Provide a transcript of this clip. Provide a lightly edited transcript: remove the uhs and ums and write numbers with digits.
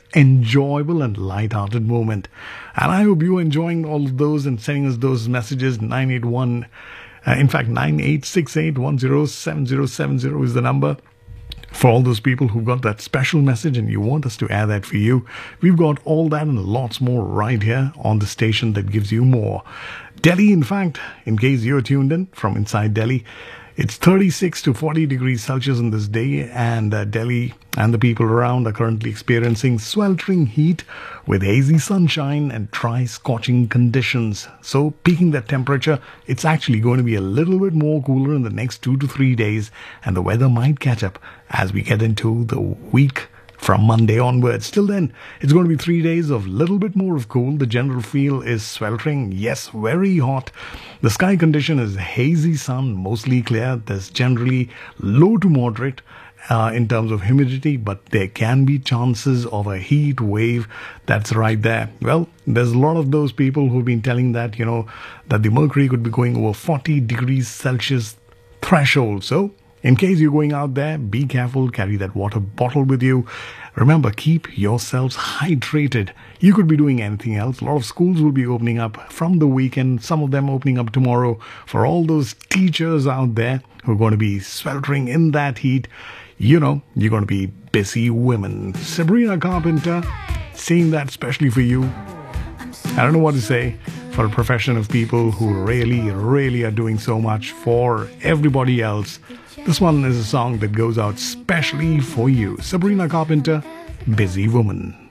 enjoyable and light-hearted moment. And I hope you're enjoying all of those and sending us those messages. 981, in fact, 9868107070 is the number. For all those people who got that special message and you want us to air that for you, we've got all that and lots more right here on the station that gives you more. Delhi, in fact, in case you're tuned in from inside Delhi, it's 36 to 40 degrees Celsius on this day, and Delhi and the people around are currently experiencing sweltering heat with hazy sunshine and dry, scorching conditions. So, peaking that temperature, it's actually going to be a little bit more cooler in the next 2 to 3 days, and the weather might catch up as we get into the week from Monday onwards. Till then, it's going to be 3 days of little bit more of cool. The general feel is sweltering, yes, very hot. The sky condition is hazy sun, mostly clear. There's generally low to moderate in terms of humidity, but there can be chances of a heat wave that's right there. Well, there's a lot of those people who've been telling that, that the mercury could be going over 40 degrees Celsius threshold. So, in case you're going out there, be careful, carry that water bottle with you. Remember, keep yourselves hydrated. You could be doing anything else. A lot of schools will be opening up from the weekend, some of them opening up tomorrow. For all those teachers out there who are going to be sweltering in that heat, you're going to be busy women. Sabrina Carpenter, saying that especially for you. I don't know what to say. For a profession of people who really, really are doing so much for everybody else. This one is a song that goes out specially for you. Sabrina Carpenter, Busy Woman.